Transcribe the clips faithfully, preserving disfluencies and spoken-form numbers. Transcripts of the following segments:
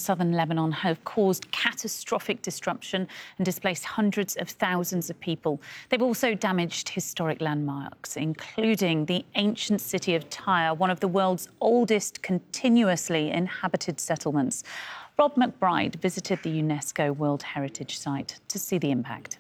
southern Lebanon have caused catastrophic disruption and displaced hundreds of thousands of people. They've also damaged historic landmarks, including the ancient city of Tyre, one of the world's oldest continuously inhabited settlements. Rob McBride visited the UNESCO World Heritage Site to see the impact.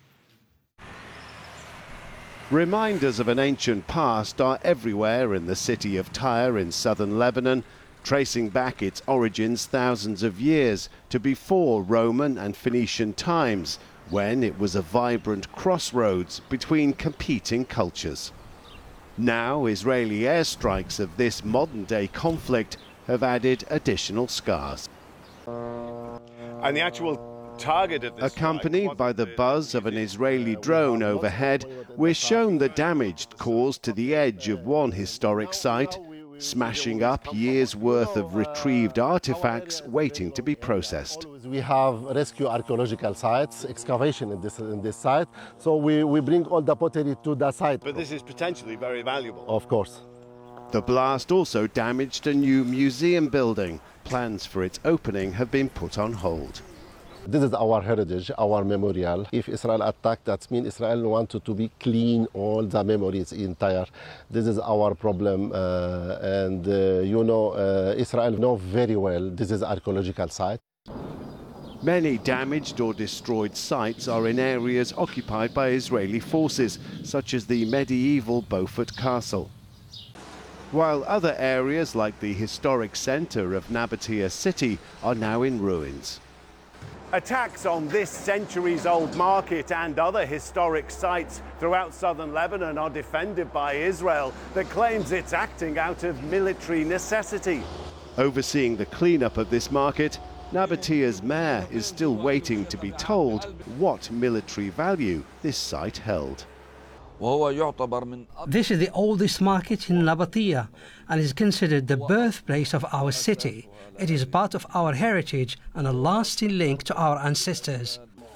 Reminders of an ancient past are everywhere in the city of Tyre in southern Lebanon, tracing back its origins thousands of years to before Roman and Phoenician times, when it was a vibrant crossroads between competing cultures. Now, Israeli airstrikes of this modern-day conflict have added additional scars. And the actual target of this Accompanied by the buzz of an Israeli drone overhead, we're shown the damage caused to the edge of one historic site, smashing up years' worth of retrieved artifacts waiting to be processed. We have rescue archaeological sites, excavation in this, in this site, so we, we bring all the pottery to the site. But this is potentially very valuable. Of course. The blast also damaged a new museum building. Plans for its opening have been put on hold. This is our heritage, our memorial. If Israel attacked, that means Israel wanted to be clean all the memories in Tyre. This is our problem, uh, and uh, you know, uh, Israel know very well this is archaeological site. Many damaged or destroyed sites are in areas occupied by Israeli forces, such as the medieval Beaufort Castle. While other areas, like the historic centre of Nabatea city, are now in ruins. Attacks on this centuries-old market and other historic sites throughout southern Lebanon are defended by Israel, that claims it's acting out of military necessity. Overseeing the cleanup of this market, Nabatea's mayor is still waiting to be told what military value this site held. This is the oldest market in Nabatea and is considered the birthplace of our city. It is part of our heritage and a lasting link to our ancestors.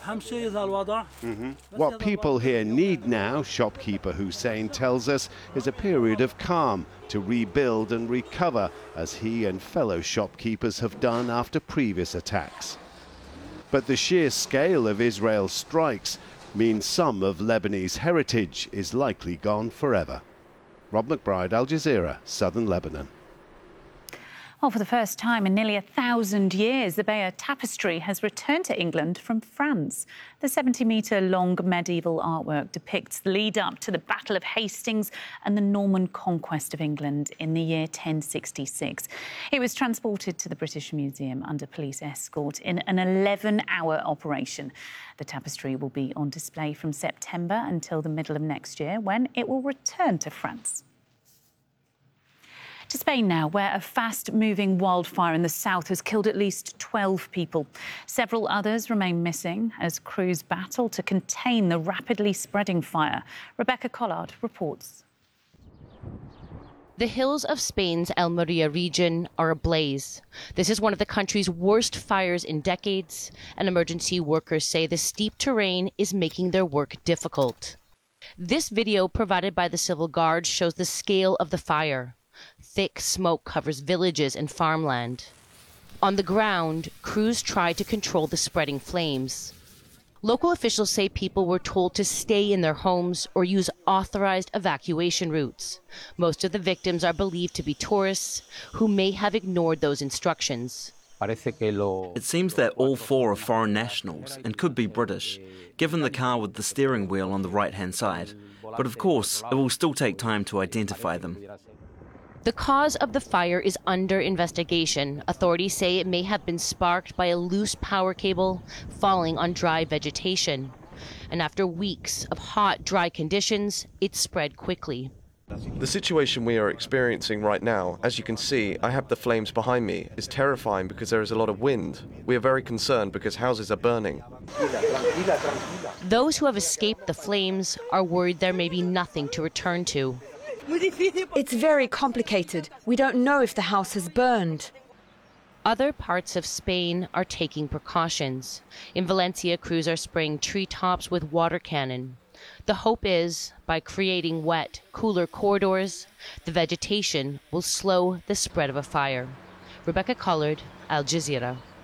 Mm-hmm. What people here need now, shopkeeper Hussein tells us, is a period of calm to rebuild and recover, as he and fellow shopkeepers have done after previous attacks. But the sheer scale of Israel's strikes means some of Lebanese heritage is likely gone forever. Rob McBride, Al Jazeera, southern Lebanon. Well, for the first time in nearly a thousand years, the Bayeux Tapestry has returned to England from France. The seventy-metre-long medieval artwork depicts the lead-up to the Battle of Hastings and the Norman conquest of England in the year ten sixty-six. It was transported to the British Museum under police escort in an eleven-hour operation. The tapestry will be on display from September until the middle of next year, when it will return to France. To Spain now, where a fast-moving wildfire in the south has killed at least twelve people. Several others remain missing as crews battle to contain the rapidly spreading fire. Rebecca Collard reports. The hills of Spain's Almeria region are ablaze. This is one of the country's worst fires in decades, and emergency workers say the steep terrain is making their work difficult. This video provided by the Civil Guard shows the scale of the fire. Thick smoke covers villages and farmland. On the ground, crews try to control the spreading flames. Local officials say people were told to stay in their homes or use authorized evacuation routes. Most of the victims are believed to be tourists who may have ignored those instructions. It seems that all four are foreign nationals and could be British, given the car with the steering wheel on the right-hand side. But of course, it will still take time to identify them. The cause of the fire is under investigation. Authorities say it may have been sparked by a loose power cable falling on dry vegetation. And after weeks of hot, dry conditions, it spread quickly. The situation we are experiencing right now, as you can see, I have the flames behind me, is terrifying because there is a lot of wind. We are very concerned because houses are burning. Those who have escaped the flames are worried there may be nothing to return to. It's very complicated. We don't know if the house has burned. Other parts of Spain are taking precautions. In Valencia, crews are spraying treetops with water cannon. The hope is, by creating wet, cooler corridors, the vegetation will slow the spread of a fire. Rebecca Collard, Al Jazeera.